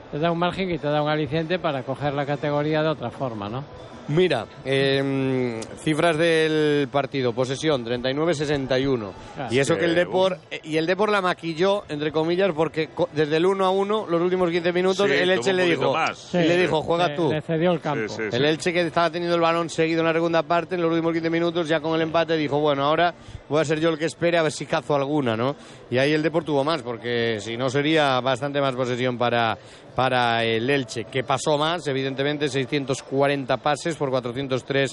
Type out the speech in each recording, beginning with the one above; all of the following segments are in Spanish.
te da un margen y te da un aliciente para coger la categoría de otra forma, ¿no? Mira, cifras del partido, posesión 39-61, y eso que el Depor la maquilló, entre comillas, porque desde el 1-1, los últimos 15 minutos, el Elche le dijo, juega tú. Le cedió el campo. El Elche, que estaba teniendo el balón seguido en la segunda parte, en los últimos 15 minutos, ya con el empate, dijo, bueno, ahora voy a ser yo el que espere a ver si cazo alguna, ¿no? Y ahí el Depor tuvo más, porque si no sería bastante más posesión para el Elche, que pasó más, evidentemente, 640 pases por 403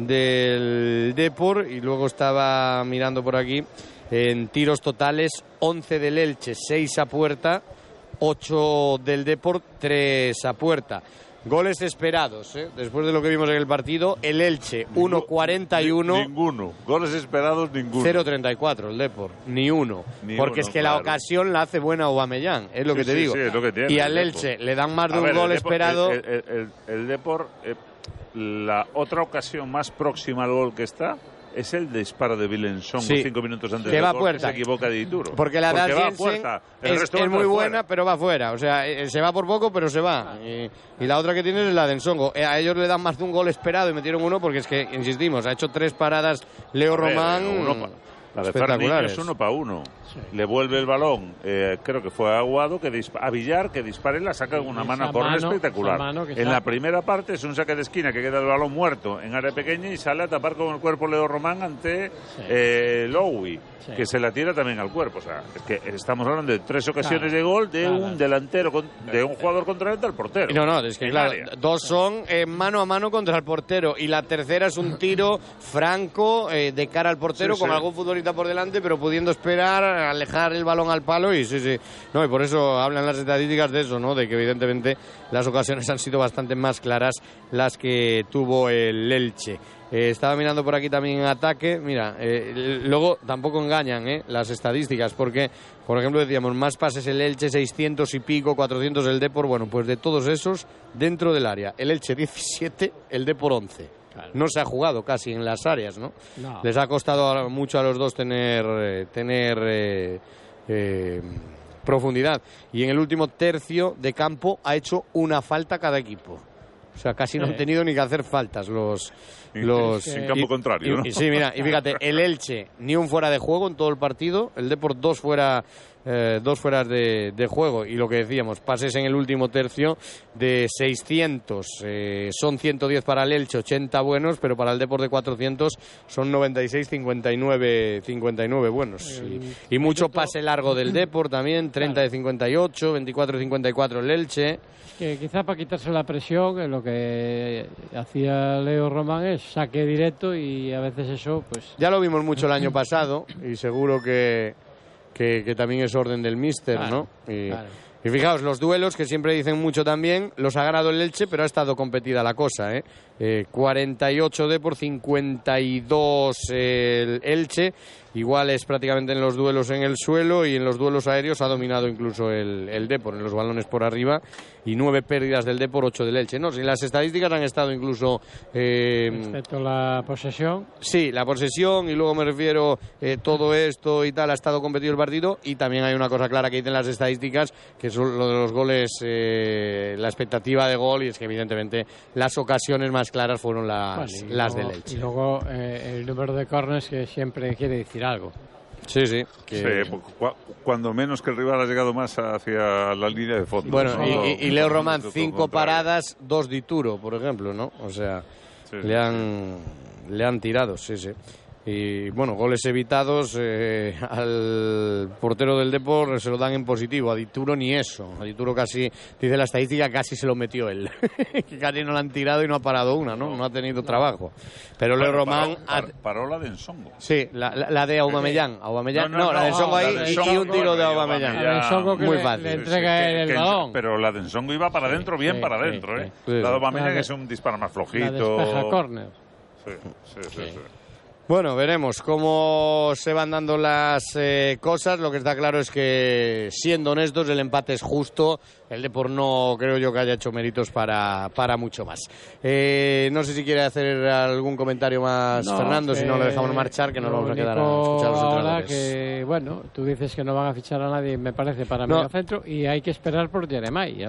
del Depor, y luego estaba mirando por aquí, en tiros totales, 11 del Elche, 6 a puerta, 8 del Depor, 3 a puerta. Goles esperados, después de lo que vimos en el partido, el Elche 1.41. Ninguno. Goles esperados, ninguno. 0.34 el Depor, ni uno. Porque es que la ocasión la hace buena Aubameyang, es lo que te digo. Sí, es lo que tiene, y al Elche le dan más de un gol esperado. El Depor, la otra ocasión más próxima al gol que está es el disparo de Vilensongo 5 minutos antes del gol, que se equivoca de Dituro. Porque la de Jensen es muy buena, pero va fuera. O sea, se va por poco, pero se va. Y la otra que tiene es la de Nsongo. A ellos le dan más de un gol esperado y metieron uno, porque es que, insistimos, ha hecho 3 paradas Leo Román. La de Fernández es 1 para 1. Sí. Le vuelve el balón, creo que fue a Aguado, a Villar, que dispare y la saca con una mano a córner espectacular. En la primera parte es un saque de esquina que queda el balón muerto en área pequeña y sale a tapar con el cuerpo Leo Román ante Lowy, que se la tira también al cuerpo. O sea, es que estamos hablando de 3 ocasiones de gol de un delantero, de un jugador contrario al portero. No, es que claro, 2 son mano a mano contra el portero, y la tercera es un tiro franco de cara al portero, con algún futbolista por delante, pero pudiendo esperar, alejar el balón al palo, y no, y por eso hablan las estadísticas de eso, ¿no? De que evidentemente las ocasiones han sido bastante más claras las que tuvo el Elche. Estaba mirando por aquí también en ataque. Mira, luego tampoco engañan las estadísticas, porque, por ejemplo, decíamos, más pases el Elche, 600 y pico, 400 el Depor. Bueno, pues de todos esos, dentro del área, el Elche 17, el Depor 11. Claro. No se ha jugado casi en las áreas, ¿no? Les ha costado mucho a los dos tener profundidad. Y en el último tercio de campo ha hecho una falta cada equipo. O sea, casi no han tenido ni que hacer faltas los en campo contrario, ¿no? Sí, mira, y fíjate, el Elche ni un fuera de juego en todo el partido, el Depor 2 fueras de juego, y lo que decíamos, pases en el último tercio de 600, son 110 para el Elche, 80 buenos, pero para el Depor de 400 son 96, 59 buenos, y mucho pase largo del Depor también, 30 de 58, 24 de 54 el Elche. Que quizá para quitarse la presión, lo que hacía Leo Román es saque directo, y a veces eso, pues... Ya lo vimos mucho el año pasado, y seguro que también es orden del míster, claro, ¿no? Claro. Y fijaos, los duelos, que siempre dicen mucho también, los ha ganado el Elche, pero ha estado competida la cosa, 48 Depor, 52 el Elche, iguales prácticamente en los duelos en el suelo, y en los duelos aéreos ha dominado incluso el Depor, en los balones por arriba, y 9 pérdidas del Depor, 8 del Elche. No, si las estadísticas han estado incluso... excepto la posesión. Sí, la posesión, y luego me refiero, todo esto y tal, ha estado competido el partido, y también hay una cosa clara que dicen las estadísticas, que son lo de los goles, la expectativa de gol, y es que evidentemente las ocasiones más claras fueron las del Elche. Y luego el número de córners, que siempre quiere decir algo. Sí. Cuando menos que el rival ha llegado más hacia la línea de fondo. Bueno, y Leo Román, 5 paradas, 2 de Ituro, por ejemplo, ¿no? O sea, le han tirado, sí. Y bueno, goles evitados, al portero del Depor se lo dan en positivo, a Dituro ni eso. A Dituro casi, dice la estadística, casi se lo metió él. Que casi no lo han tirado y no ha parado una, ¿no? No ha tenido trabajo. Pero Leo Román... Paró la de Nsongo. Sí, la de Aubameyang. No, la de Nsongo ahí, y un tiro de Aubameyang. La de Nsongo, que muy fácil. Le entrega el balón. Pero la de Nsongo iba para adentro, para adentro, La de Aubameyang es un disparo más flojito. La despeja córner. Sí. Bueno, veremos cómo se van dando las cosas. Lo que está claro es que, siendo honestos, el empate es justo. El Depor no creo yo que haya hecho méritos para mucho más. No sé si quiere hacer algún comentario más, Fernando, si no lo dejamos marchar, que nos vamos a quedar a escuchar los entrenadores. Que, bueno, tú dices que no van a fichar a nadie, me parece, para medio centro, y hay que esperar por Jeremai.